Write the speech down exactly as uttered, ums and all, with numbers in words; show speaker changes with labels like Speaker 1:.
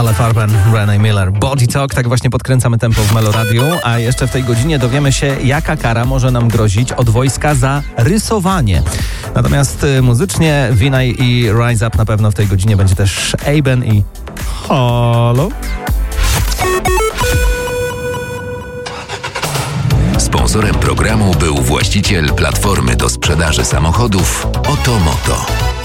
Speaker 1: Ale Farben, Renee Miller, Body Talk, tak właśnie podkręcamy tempo w Meloradiu, a jeszcze w tej godzinie dowiemy się, jaka kara może nam grozić od wojska za rysowanie. Natomiast y, muzycznie Vinay i Rise Up na pewno w tej godzinie będzie też Aben i Halo.
Speaker 2: Sponsorem programu był właściciel platformy do sprzedaży samochodów Otomoto.